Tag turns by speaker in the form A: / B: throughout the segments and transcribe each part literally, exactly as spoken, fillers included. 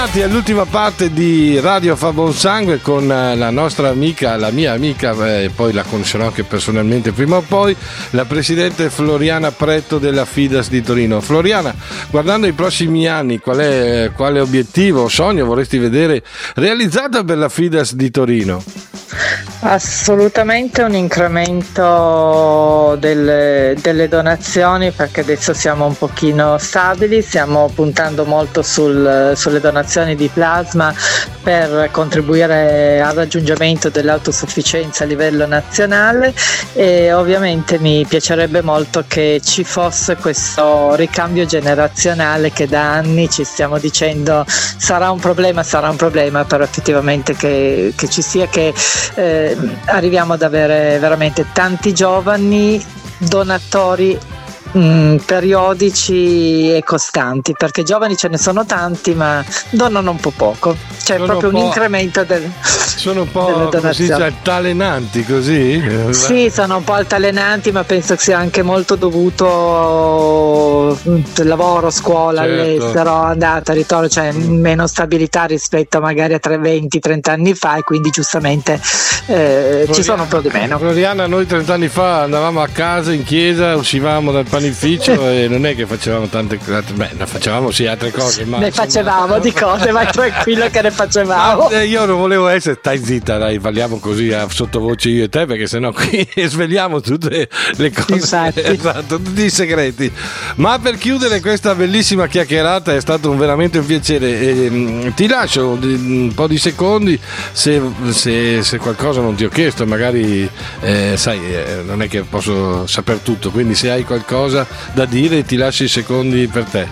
A: Bentornati all'ultima parte di Radio Fa Buon Sangue con la nostra amica, la mia amica, e eh, poi la conoscerò anche personalmente prima o poi, la presidente Floriana Pretto della Fidas di Torino. Floriana, guardando i prossimi anni, qual è, quale obiettivo o sogno vorresti vedere realizzato per la Fidas di Torino?
B: Assolutamente un incremento delle, delle donazioni, perché adesso siamo un pochino stabili, stiamo puntando molto sul, sulle donazioni di plasma per contribuire al raggiungimento dell'autosufficienza a livello nazionale, e ovviamente mi piacerebbe molto che ci fosse questo ricambio generazionale che da anni ci stiamo dicendo sarà un problema, sarà un problema, però effettivamente che, che ci sia, che eh, arriviamo ad avere veramente tanti giovani donatori mh, periodici e costanti, perché giovani ce ne sono tanti ma donano un po' poco, c'è sono proprio un, un incremento del,
A: sono un po' come si dice, altalenanti così?
B: Sì, sono un po' altalenanti, ma penso che sia anche molto dovuto al lavoro, scuola, certo, all'estero, andata, ritorno, cioè meno stabilità rispetto magari a venti trenta anni fa, e quindi giustamente eh, ci sono un po' di meno.
A: Floriana, noi trenta anni fa andavamo a casa in chiesa, uscivamo dal panificio e non è che facevamo tante cose, beh, ne facevamo sì altre cose, ma
B: ne
A: insomma...
B: facevamo di cose, vai tranquillo che ne facevamo.
A: No, io non volevo essere, stai zitta, dai, parliamo così a sottovoce io e te, perché sennò qui sveliamo tutte le cose, esatto, tutti i segreti. Ma per chiudere questa bellissima chiacchierata è stato un, veramente un piacere, e, ti lascio un po' di secondi se, se, se qualcosa non ti ho chiesto, magari eh, sai, eh, non è che posso saper tutto, quindi se hai qualcosa da dire ti lascio i secondi per te.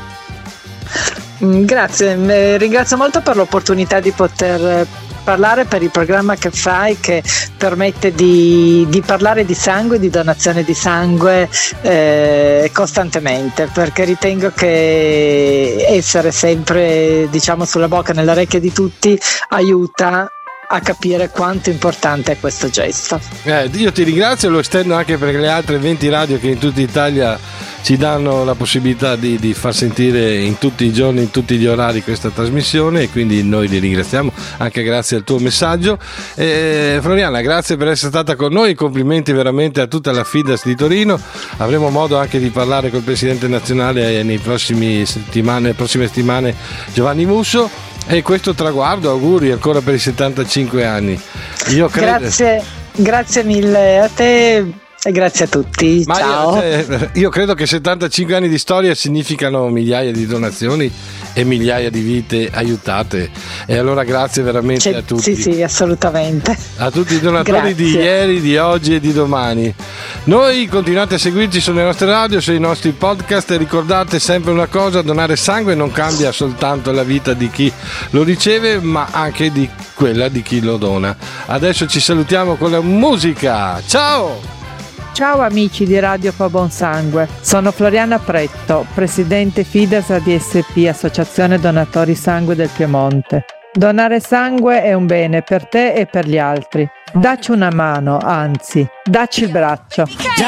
B: Grazie, ringrazio molto per l'opportunità di poter parlare, per il programma che fai, che permette di, di parlare di sangue, di donazione di sangue eh, costantemente, perché ritengo che essere sempre, diciamo, sulla bocca, nelle orecchie di tutti aiuta a capire quanto importante è questo gesto.
A: Eh, io ti ringrazio, lo estendo anche per le altre venti radio che in tutta Italia ci danno la possibilità di, di far sentire in tutti i giorni, in tutti gli orari questa trasmissione, e quindi noi li ringraziamo anche grazie al tuo messaggio. eh, Floriana, grazie per essere stata con noi, complimenti veramente a tutta la Fidas di Torino. Avremo modo anche di parlare col presidente nazionale nei prossimi settimane, nelle prossime settimane, Giovanni Musso. E questo traguardo, auguri ancora per i settantacinque anni. Io credo...
B: Grazie, grazie mille a te e grazie a tutti.
A: Ma
B: ciao.
A: Io, cioè, io credo che settantacinque anni di storia significano migliaia di donazioni e migliaia di vite aiutate, e allora grazie veramente
B: C'è,
A: a tutti.
B: Sì, sì, assolutamente.
A: A tutti i donatori
B: Grazie.
A: di ieri, di oggi e di domani. Noi continuate a seguirci sulle nostre radio, sui nostri podcast, e ricordate sempre una cosa: donare sangue non cambia soltanto la vita di chi lo riceve, ma anche di quella di chi lo dona. Adesso ci salutiamo con la musica. Ciao!
C: Ciao amici di Radio Fa Buon Sangue, sono Floriana Pretto, presidente Fidas A D S P, Associazione Donatori Sangue del Piemonte. Donare sangue è un bene per te e per gli altri. Dacci una mano, anzi, dacci il braccio.